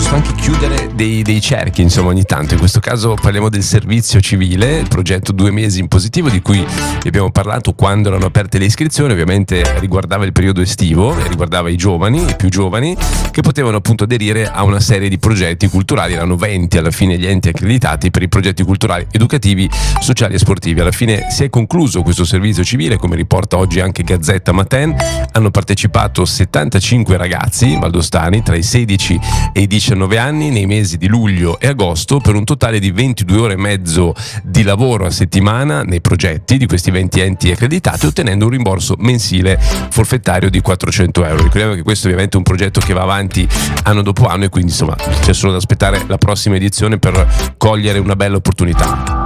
giusto anche chiudere dei cerchi, insomma, ogni tanto. In questo caso parliamo del servizio civile, il progetto 2 mesi in positivo di cui vi abbiamo parlato quando erano aperte le iscrizioni. Ovviamente riguardava il periodo estivo e riguardava i giovani, i più giovani, che potevano appunto aderire a una serie di progetti culturali. Erano 20 alla fine gli enti accreditati per i progetti culturali, educativi, sociali e sportivi. Alla fine si è concluso questo servizio civile, come riporta oggi anche Gazzetta Matin. Hanno partecipato 75 ragazzi valdostani tra i 16 e i 19 anni nei mesi di luglio e agosto, per un totale di 22 ore e mezzo di lavoro a settimana nei progetti di questi 20 enti accreditati, ottenendo un rimborso mensile forfettario di 400 euro. Ricordiamo che questo ovviamente è un progetto che va avanti anno dopo anno, e quindi insomma c'è solo da aspettare la prossima edizione per cogliere una bella opportunità.